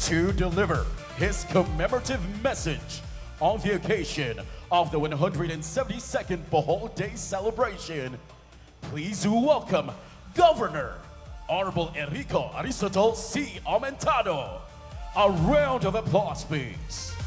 to deliver his commemorative message on the occasion of the 172nd Bohol Day celebration. Please welcome Governor Honorable Enrico Aristotle C. Aumentado. A round of applause, please.